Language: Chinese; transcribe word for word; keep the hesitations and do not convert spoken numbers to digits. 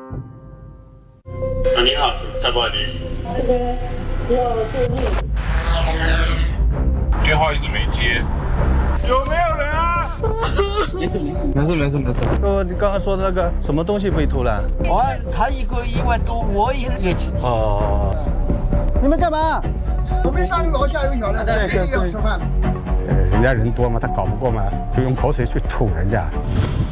啊，你好，在不好意思。 这边要注意。 电话一直没接，有没有人啊？ 没事没事没事没事。 哥，你刚刚说的那个什么东西被偷了？ 我他一个一万多，我一个去。 哦，你们干嘛？ 我们上楼下有小的，这里要吃饭。 呃，人家人多嘛，他搞不过嘛，就用口水去吐人家。